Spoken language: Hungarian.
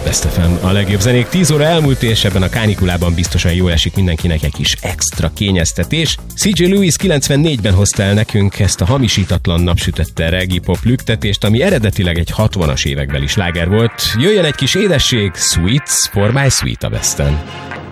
Best FM, a legjobb zenék 10 óra elmúlt, és ebben a kánikulában biztosan jól esik mindenkinek egy kis extra kényeztetés. CJ Lewis 94-ben hozta el nekünk ezt a hamisítatlan napsütötte reggae pop lüktetést, ami eredetileg egy 60-as évekbeli sláger volt. Jöjjön egy kis édesség, Sweets for my sweet a Besten.